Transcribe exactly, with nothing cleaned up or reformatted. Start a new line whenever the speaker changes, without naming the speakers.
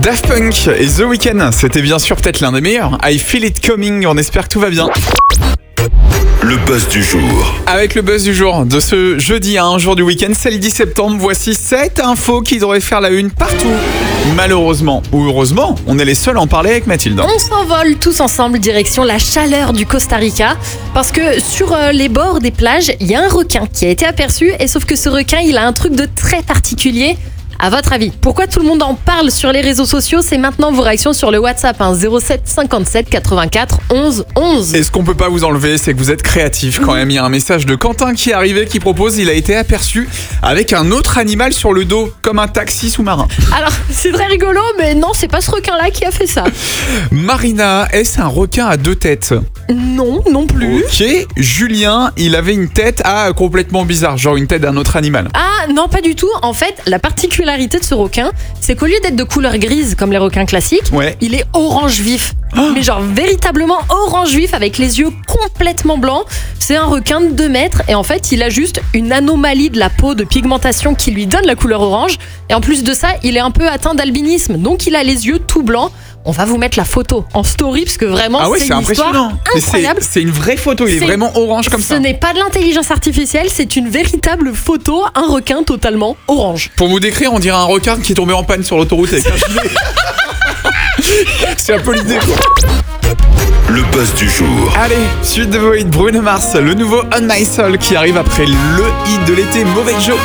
Daft Punk et The Weeknd, c'était bien sûr peut-être l'un des meilleurs. I Feel It Coming, on espère que tout va bien.
Le buzz du jour.
Avec le buzz du jour de ce jeudi à un jour du week-end, c'est le dix septembre, voici sept infos qui devraient faire la une partout. Malheureusement ou heureusement, on est les seuls à en parler avec Mathilde.
On s'envole tous ensemble direction la chaleur du Costa Rica parce que sur euh, les bords des plages, il y a un requin qui a été aperçu et sauf que ce requin, il a un truc de très particulier. À votre avis, pourquoi tout le monde en parle sur les réseaux sociaux? C'est maintenant vos réactions sur le WhatsApp, hein, zéro sept cinquante-sept quatre-vingt-quatre onze onze.
Et ce qu'on peut pas vous enlever, c'est que vous êtes créatif quand même. Il y a un message de Quentin qui est arrivé qui propose, il a été aperçu avec un autre animal sur le dos, comme un taxi sous-marin.
Alors, c'est très rigolo, mais non, c'est pas ce requin-là qui a fait ça.
Marina, est-ce un requin à deux têtes?
Non, non plus.
Ok, Julien, il avait une tête ah, complètement bizarre, genre une tête d'un autre animal.
Ah non, pas du tout. En fait, la particularité de ce requin, c'est qu'au lieu d'être de couleur grise comme les requins classiques,
Ouais.
il est orange vif.
Oh.
Mais genre véritablement orange vif avec les yeux complètement blancs. C'est un requin de deux mètres et en fait, il a juste une anomalie de la peau de pigmentation qui lui donne la couleur orange. Et en plus de ça, il est un peu atteint d'albinisme, donc il a les yeux tout blancs. On va vous mettre la photo en story parce que vraiment,
Ah ouais,
c'est
c'est
une histoire
impressionnant. Mais c'est-
incroyable.
C'est une vraie photo, il est
C'est-
vraiment orange comme
Ce
ça.
n'est pas de l'intelligence artificielle, c'est une véritable photo, un requin totalement orange.
Pour vous décrire, on dirait un requin qui est tombé en panne sur l'autoroute avec un gilet. C'est un peu l'idée quoi.
Le buzz du jour.
Allez, suite de vos hits, Bruno Mars, le nouveau On My Soul qui arrive après le hit de l'été, Mauvais Joe.